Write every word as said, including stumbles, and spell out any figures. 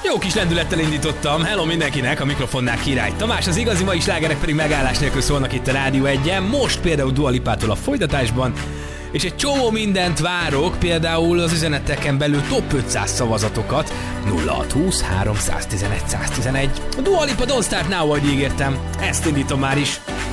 Jó kis lendülettel indítottam. Hello mindenkinek, a mikrofonnál Király Tamás, az igazi mai slágerek pedig megállás nélkül szólnak itt a Rádió egyen. Most például Dua Lipától a folytatásban, és egy csomó mindent várok, például az üzeneteken belül top ötszáz szavazatokat. nulla hat húsz háromszáztizenegy száztizenegy. A Dua Lipa Don't Start Now, ahogy ígértem. Ezt indítom már is.